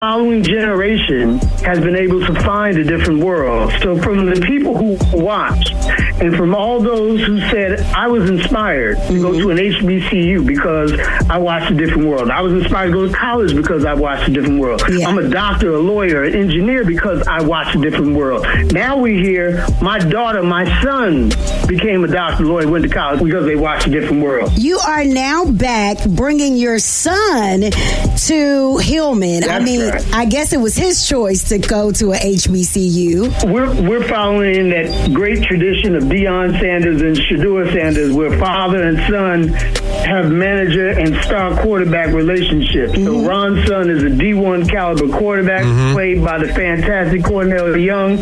following generation has been able to find a different world. So from the people who watched, and from all those who said, I was inspired to go to an HBCU because I watched a different world. I was inspired to go to college because I watched a different world. Yeah. I'm a doctor, a lawyer, an engineer because I watched a different world. Now we hear my daughter, my son became a doctor, lawyer, went to college because they watched a different world. You are now back bringing your son to Hillman. That's right. I guess it was his choice to go to a HBCU. We're following that great tradition of Deion Sanders and Shedeur Sanders, where father and son have manager and star quarterback relationships. So Ron's son is a D1 caliber quarterback played by the fantastic Cornell Young.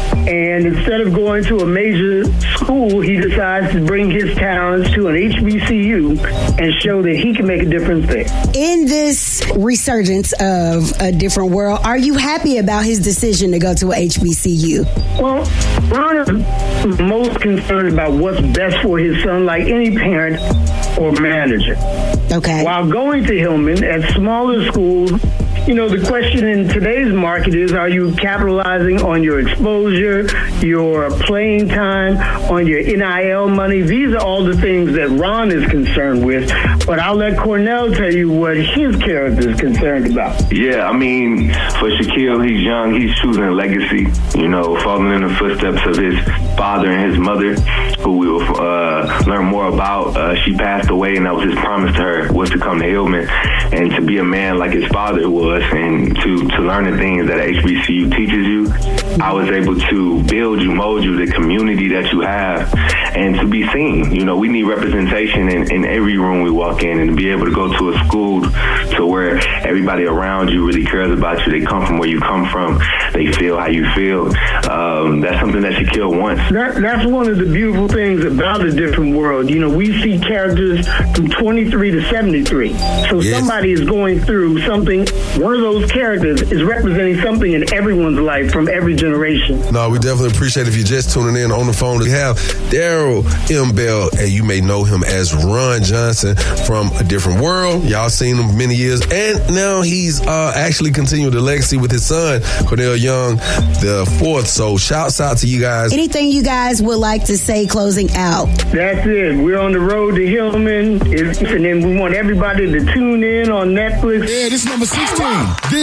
And instead of going to a major school, he decides to bring his talents to an HBCU and show that he can make a difference there. In this resurgence of a different world, are you happy about his decision to go to a HBCU? Well, Ron is most concerned about what's best for his son, like any parent or manager. Okay. While going to Hillman at smaller schools, you know, the question in today's market is, are you capitalizing on your exposure, your playing time, on your NIL money? These are all the things that Ron is concerned with. But I'll let Cornell tell you what his character is concerned about. Yeah, I mean, for Shaquille, he's young. He's choosing a legacy, you know, following in the footsteps of his father and his mother, who we will learn more about. She passed away, and that was his promise to her, was to come to Hillman and to be a man like his father was, and to learn the things that HBCU teaches you. I was able to build you, mold you, the community that you have, and to be seen. You know, we need representation in every room we walk in, and to be able to go to a school to where everybody around you really cares about you. They come from where you come from. They feel how you feel. That's something that Shaquille wants. That's one of the beautiful things about a different world. You know, we see characters from 23 to 73. So somebody is going through something. One of those characters is representing something in everyone's life from every generation. No, we definitely appreciate if you're just tuning in on the phone. We have Daryl M. Bell, and you may know him as Ron Johnson from A Different World. Y'all seen him many years, and now he's actually continuing the legacy with his son, Cornell Young, the fourth. So shouts out to you guys. Anything you guys would like to say closing out? That's it. We're on the road to Hillman, and then we want everybody to tune in on Netflix. Yeah, this is number 16.